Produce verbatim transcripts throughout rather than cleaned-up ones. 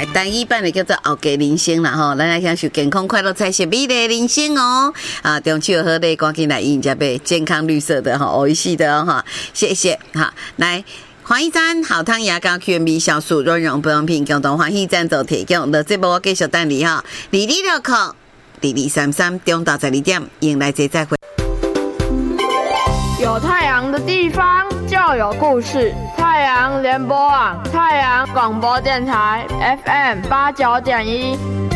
单一版的叫做后家人生啦吼，咱来享受健康快乐彩色美丽人生哦。啊，中秋好嘞，赶紧来饮这杯健康绿色的哈，欧系的哦哈，谢谢哈，来。欢喜赞好汤牙膏 Q M B 酵素润溶保养品共同欢喜赞助提供。那这波我继续等你哈，二二六空，二二三三中到十二点，迎来这再会。 有太阳的地方就有故事。太阳联播网，太阳广播电台 F M 八九点一。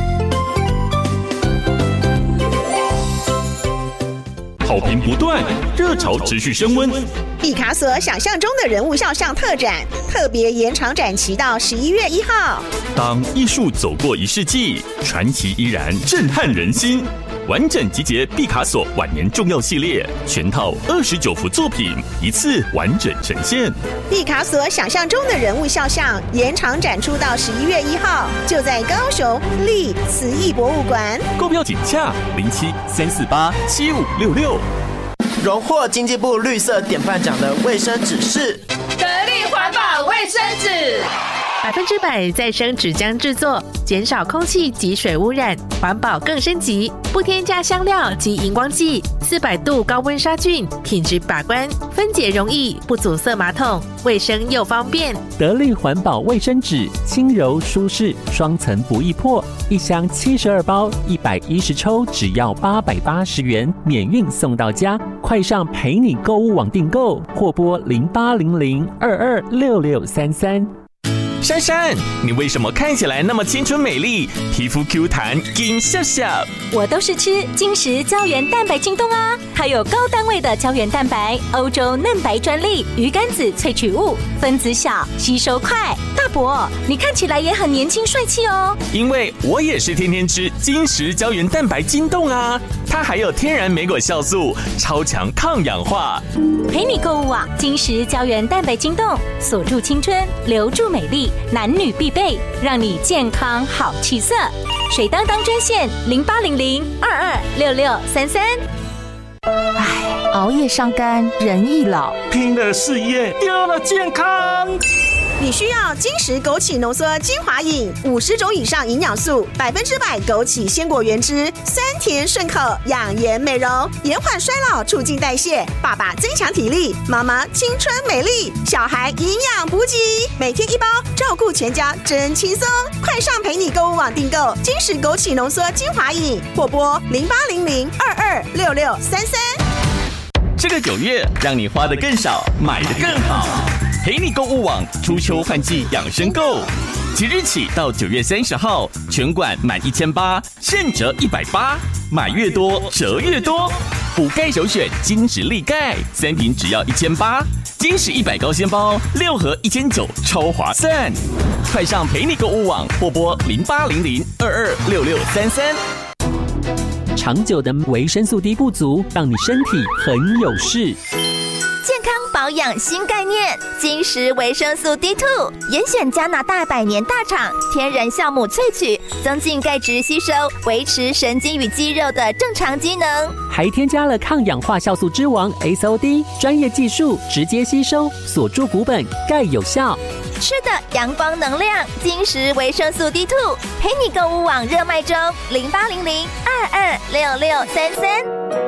好评不断，热潮持续升温。 毕卡索想象中的人物肖像特展，特别延长展期到十一月一号。 当艺术走过一世纪，传奇依然震撼人心。完整集结毕卡索晚年重要系列，全套二十九幅作品，一次完整呈现。 毕卡索想象中的人物肖像延长展出到十一月一号，就在高雄立慈艺博物馆。 购票请洽零七三四八七五六六。 荣获经济部绿色典范奖的卫生纸是得力环保卫生纸， 百分之百再生纸浆制作，减少空气及水污染，环保更升级，不添加香料及荧光剂，四百度高温杀菌，品质把关，分解容易，不阻塞马桶，卫生又方便。 得力环保卫生纸，轻柔舒适，双层不易破，一箱七十二包，一百一十抽，只要八百八十元，免运送到家。快上陪你购物网订购，或拨零八零零二二六六三三。 珊珊，你为什么看起来那么青春美丽，皮肤 Q 弹，金笑笑？ 我都是吃金石胶原蛋白晶冻啊，它有高单位的胶原蛋白，欧洲嫩白专利，鱼肝子萃取物，分子小，吸收快。大伯，你看起来也很年轻帅气哦。 因为我也是天天吃金石胶原蛋白晶冻啊，它还有天然莓果酵素，超强抗氧化。 陪你购物网，金石胶原蛋白晶冻，锁住青春，留住美丽。男女必备，让你健康好气色。水当当专线零八零零二二六六三三。 唉，熬夜伤肝，人易老， 拼了事业，丢了健康。 你需要金石枸杞浓缩精华饮，五十种以上营养素，百分之百枸杞鲜果原汁，酸甜顺口，养颜美容，延缓衰老，促进代谢。爸爸增强体力，妈妈青春美丽，小孩营养补给，每天一包，照顾全家真轻松。快上陪你购物网订购金石枸杞浓缩精华饮，或拨零八零零二二六六三三。 这个九月，让你花得更少，买得更好。陪你购物网初秋换季养生购，即日起到九月三十号，全馆满一千八，现折一百八，买越多折越多。补钙首选金石力钙，三瓶只要一千八，金石一百高纤包六盒一千九，超划算。快上陪你购物网或拨零八零零二二六六三三。 长久的维生素 D 不足，让你身体很有事。 健康保养新概念，金石维生素 D 二 严选加拿大百年大厂天然酵母萃取，增进钙质吸收，维持神经与肌肉的正常机能， 还添加了抗氧化酵素之王 S O D， 专业技术直接吸收，锁住骨本，钙有效。 吃的阳光能量，金石维生素 D 二 陪你购物网热卖中，零八零零二二六六三三。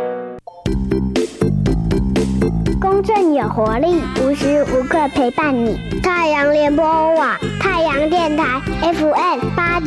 公正有活力，无时无刻陪伴你。太阳联播网，太阳电台 F M 八。